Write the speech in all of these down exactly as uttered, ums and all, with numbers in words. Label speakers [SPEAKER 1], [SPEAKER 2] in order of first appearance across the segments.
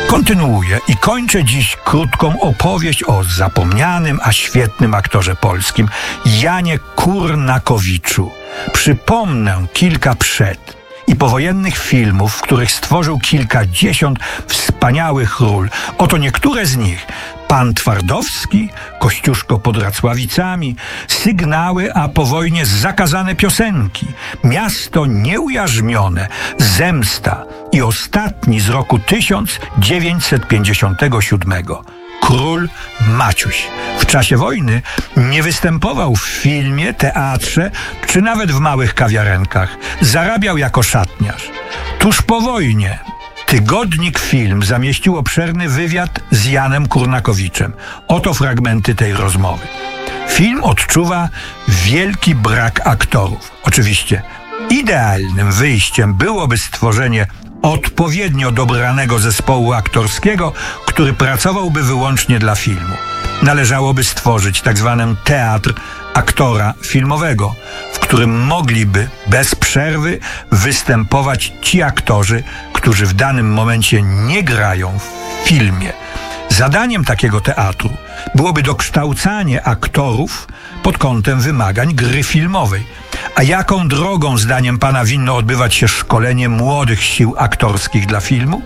[SPEAKER 1] Kontynuuję i kończę dziś krótką opowieść o zapomnianym, a świetnym aktorze polskim Janie Kurnakowiczu. Przypomnę kilka przed i powojennych filmów, w których stworzył kilkadziesiąt wspaniałych ról. Oto niektóre z nich: Pan Twardowski, Kościuszko pod Racławicami, Sygnały, a po wojnie zakazane piosenki, Miasto nieujarzmione, Zemsta i ostatni z roku tysiąc dziewięćset pięćdziesiątego siódmego. Król Maciuś. W czasie wojny nie występował w filmie, teatrze czy nawet w małych kawiarenkach. Zarabiał jako szatniarz. Tuż po wojnie Tygodnik Film zamieścił obszerny wywiad z Janem Kurnakowiczem. Oto fragmenty tej rozmowy. Film odczuwa wielki brak aktorów. Oczywiście idealnym wyjściem byłoby stworzenie odpowiednio dobranego zespołu aktorskiego, który pracowałby wyłącznie dla filmu. Należałoby stworzyć tzw. teatr aktora filmowego, w którym mogliby bez przerwy występować ci aktorzy, którzy w danym momencie nie grają w filmie. Zadaniem takiego teatru byłoby dokształcanie aktorów pod kątem wymagań gry filmowej. A jaką drogą, zdaniem pana, winno odbywać się szkolenie młodych sił aktorskich dla filmu?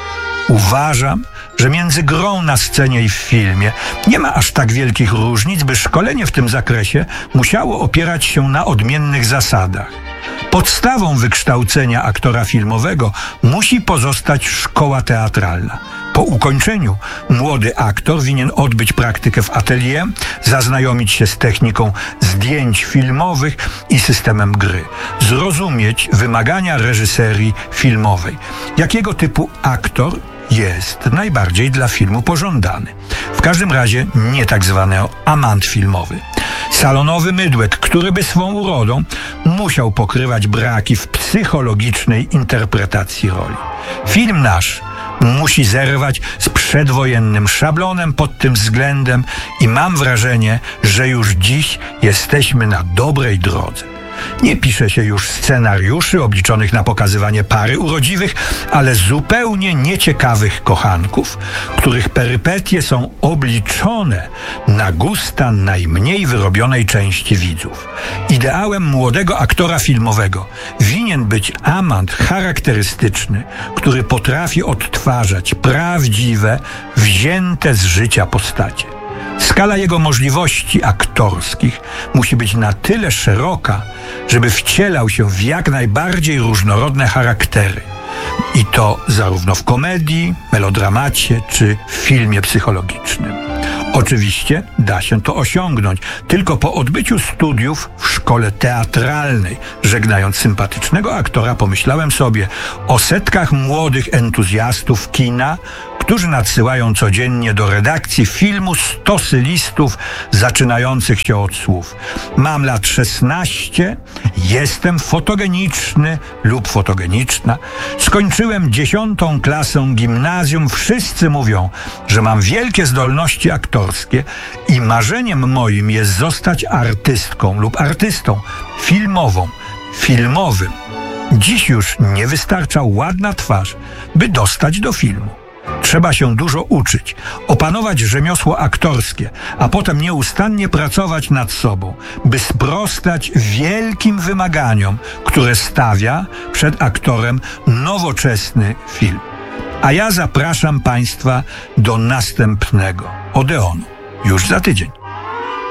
[SPEAKER 1] Uważam, że między grą na scenie i w filmie nie ma aż tak wielkich różnic, by szkolenie w tym zakresie musiało opierać się na odmiennych zasadach. Podstawą wykształcenia aktora filmowego musi pozostać szkoła teatralna. Po ukończeniu młody aktor winien odbyć praktykę w atelier, zaznajomić się z techniką zdjęć filmowych i systemem gry, zrozumieć wymagania reżyserii filmowej. Jakiego typu aktor jest najbardziej dla filmu pożądany? W każdym razie nie tak zwany amant filmowy. Salonowy mydłek, który by swą urodą musiał pokrywać braki w psychologicznej interpretacji roli. Film nasz musi zerwać z przedwojennym szablonem pod tym względem i mam wrażenie, że już dziś jesteśmy na dobrej drodze. Nie pisze się już scenariuszy obliczonych na pokazywanie pary urodziwych, ale zupełnie nieciekawych kochanków, których perypetie są obliczone na gusta najmniej wyrobionej części widzów. Ideałem młodego aktora filmowego winien być amant charakterystyczny, który potrafi odtwarzać prawdziwe, wzięte z życia postacie. Skala jego możliwości aktorskich musi być na tyle szeroka, żeby wcielał się w jak najbardziej różnorodne charaktery. I to zarówno w komedii, melodramacie czy w filmie psychologicznym. Oczywiście da się to osiągnąć tylko po odbyciu studiów w szkole teatralnej. Żegnając sympatycznego aktora, pomyślałem sobie o setkach młodych entuzjastów kina, którzy nadsyłają codziennie do redakcji filmu stosy listów zaczynających się od słów: mam lat szesnaście, jestem fotogeniczny lub fotogeniczna, skończyłem dziesiątą klasę gimnazjum, wszyscy mówią, że mam wielkie zdolności aktorskie i marzeniem moim jest zostać artystką lub artystą filmową, filmowym. Dziś już nie wystarcza ładna twarz, by dostać do filmu. Trzeba się dużo uczyć, opanować rzemiosło aktorskie, a potem nieustannie pracować nad sobą, by sprostać wielkim wymaganiom, które stawia przed aktorem nowoczesny film. A ja zapraszam państwa do następnego Odeonu już za tydzień.